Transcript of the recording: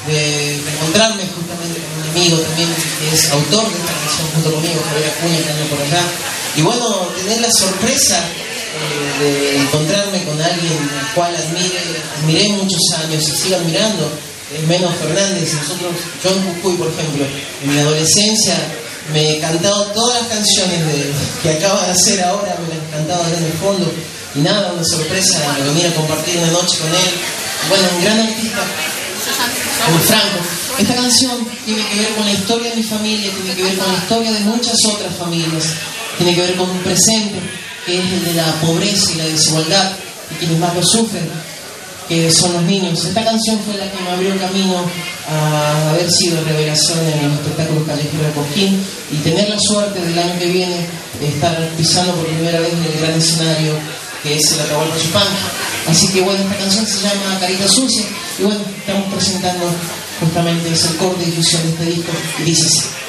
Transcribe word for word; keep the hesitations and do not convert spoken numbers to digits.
de, de encontrarme justamente con un amigo también que es autor de esta canción junto conmigo, Javier Acuña, que anda por allá. Y bueno, tener la sorpresa eh, de encontrarme con alguien al cual admire, admiré muchos años y sigo admirando, es Menos Fernández. Nosotros, yo en Jujuy, por ejemplo, en mi adolescencia me he cantado todas las canciones de, que acaba de hacer ahora, me las he cantado allá en el fondo. Y nada, una sorpresa venir a compartir una noche con él. Bueno, un gran artista, como Franco. Esta canción tiene que ver con la historia de mi familia, tiene que ver con la historia de muchas otras familias, tiene que ver con un presente que es el de la pobreza y la desigualdad, y quienes más lo sufren, que son los niños. Esta canción fue la que me abrió el camino a haber sido revelación en el espectáculo callejero de Cosquín y tener la suerte del año que viene de estar pisando por primera vez en el gran escenario que es el Atahualpa Yupanqui. Así que bueno, esta canción se llama Carita Sucia y bueno, estamos presentando justamente es el core de difusión de este disco y dice así.